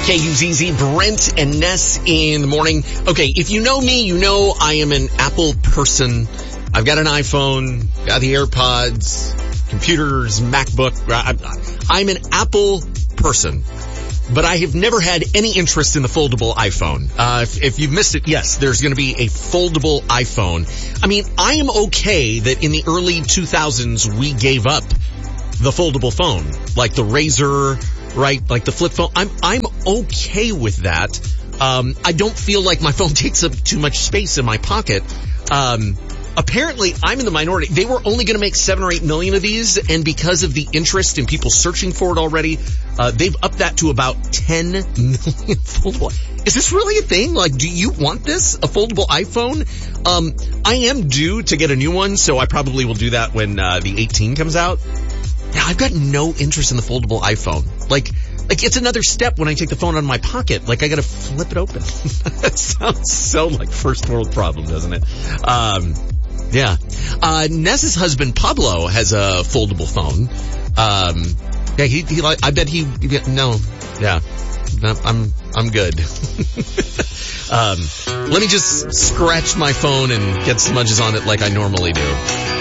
KUZZ, Brent and Ness in the morning. Okay, if you know me, you know I am an Apple person. I've got an iPhone, got the AirPods, computers, MacBook. I'm an Apple person. But I have never had any interest in the foldable iPhone. If you've missed it, yes, there's going to be a foldable iPhone. I mean, I am okay that in the early 2000s we gave up the foldable phone, like the Razr, right? Like the flip phone. I'm okay with that. I don't feel like my phone takes up too much space in my pocket. Apparently, I'm in the minority. They were only going to make 7 or 8 million of these, and because of the interest in people searching for it already, they've upped that to about 10 million foldable. Is this really a thing? Like, do you want this? A foldable iPhone? I am due to get a new one, so I probably will do that when the 18 comes out. Now, I've got no interest in the foldable iPhone. Like it's another step when I take the phone out of my pocket. Like, I gotta flip it open. That sounds so like first world problem, doesn't it? Yeah. Ness's husband, Pablo, has a foldable phone. Yeah, I bet no. Yeah. No, I'm good. Let me just scratch my phone and get smudges on it like I normally do.